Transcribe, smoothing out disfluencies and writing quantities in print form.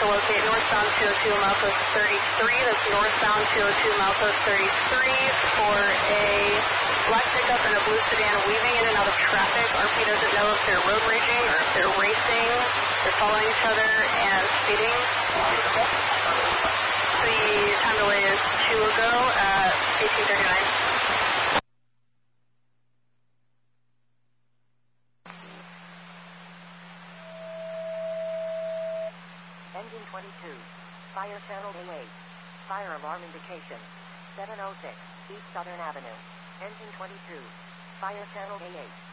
to locate northbound 202 milepost 33. That's northbound 202 milepost 33 for a black pickup and a blue sedan weaving in and out of traffic. RP doesn't know if they're road raging or if they're racing. They're following each other and speeding. The time delay is 2 ago at 18:39. Engine 22, Fire Channel A8, Fire Alarm Indication, 706, East Southern Avenue. Engine 22, Fire Channel A8.